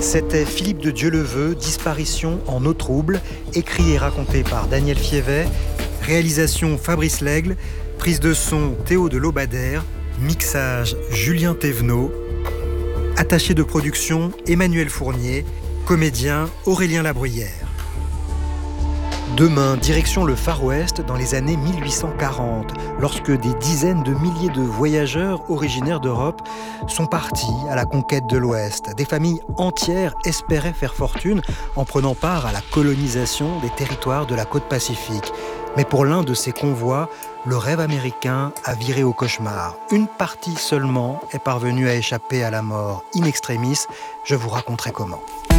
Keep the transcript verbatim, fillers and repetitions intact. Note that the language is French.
C'était Philippe de Dieuleveux, Disparition en eau trouble, écrit et raconté par Daniel Fiévet, réalisation Fabrice Lègle, prise de son Théo de Lobadère, mixage Julien Thévenot, attaché de production Emmanuel Fournier, comédien Aurélien Labruyère. Demain, direction le Far West dans les années mille huit cent quarante, lorsque des dizaines de milliers de voyageurs originaires d'Europe sont partis à la conquête de l'Ouest. Des familles entières espéraient faire fortune en prenant part à la colonisation des territoires de la côte Pacifique. Mais pour l'un de ces convois, le rêve américain a viré au cauchemar. Une partie seulement est parvenue à échapper à la mort in extremis. Je vous raconterai comment.